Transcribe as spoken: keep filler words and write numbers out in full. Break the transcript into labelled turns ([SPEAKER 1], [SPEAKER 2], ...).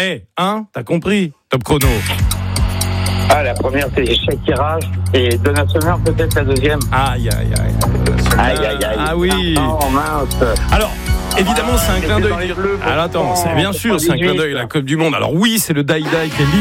[SPEAKER 1] Eh, hein, t'as compris? Top chrono.
[SPEAKER 2] Ah, la première, c'est Shakira. Et Donna Summer, peut-être la deuxième.
[SPEAKER 1] Aïe, aïe, aïe.
[SPEAKER 2] Aïe, aïe, aïe.
[SPEAKER 1] Ah oui.
[SPEAKER 2] Oh, mince.
[SPEAKER 1] Alors, évidemment, c'est un
[SPEAKER 2] Ah,
[SPEAKER 1] clin
[SPEAKER 2] j'étais
[SPEAKER 1] d'œil.
[SPEAKER 2] dans les bleus,
[SPEAKER 1] Alors attends, c'est bien sûr, c'est un clin d'œil, la Coupe du Monde. Alors oui, c'est le Die Die qui est